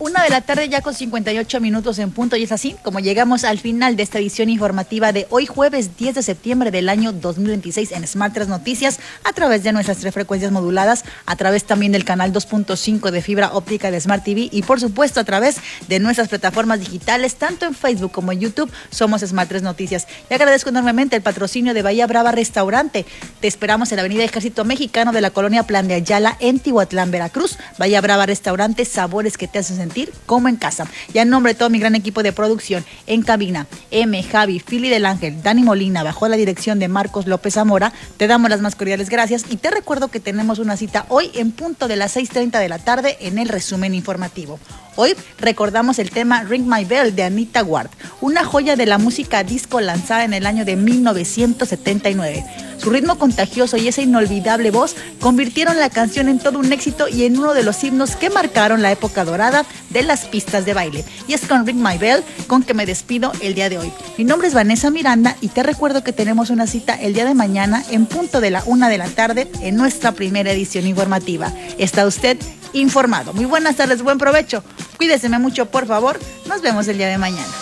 1 de la tarde ya con 58 minutos en punto, y es así como llegamos al final de esta edición informativa de hoy jueves 10 de septiembre del año 2026 en Smart 3 Noticias, a través de nuestras 3 frecuencias moduladas, a través también del canal 2.5 de fibra óptica de Smart TV y por supuesto a través de nuestras plataformas digitales, tanto en Facebook como en YouTube. Somos Smart 3 Noticias. Y agradezco enormemente el patrocinio de Bahía Brava Restaurante. Te esperamos en la avenida Ejército Mexicano de la colonia Plan de Ayala en Tihuatlán, Veracruz. Bahía Brava Restaurante, sabores que te hacen sentir como en casa. Y a nombre de todo mi gran equipo de producción, en cabina, Javi, Fili del Ángel, Dani Molina, bajo la dirección de Marcos López Zamora, te damos las más cordiales gracias y te recuerdo que tenemos una cita hoy en punto de las 6:30 de la tarde en el resumen informativo. Hoy recordamos el tema Ring My Bell de Anita Ward, una joya de la música disco lanzada en el año de 1979. Su ritmo contagioso y esa inolvidable voz convirtieron la canción en todo un éxito y en uno de los himnos que marcaron la época dorada de las pistas de baile. Y es con Ring My Bell con que me despido el día de hoy. Mi nombre es Vanessa Miranda y te recuerdo que tenemos una cita el día de mañana en punto de la 1 de la tarde en nuestra primera edición informativa. ¿Está usted informado? Muy buenas tardes, buen provecho. Cuídeseme mucho, por favor. Nos vemos el día de mañana.